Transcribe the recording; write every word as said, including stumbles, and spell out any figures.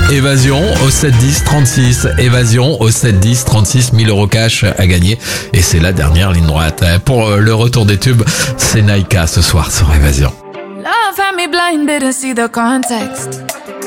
Évasion au sept dix trente-six. Évasion au sept dix trente-six. mille euros cash à gagner. Et c'est la dernière ligne droite. Pour le retour des tubes, c'est Naika ce soir sur Évasion. Love had me blind, didn't see the context.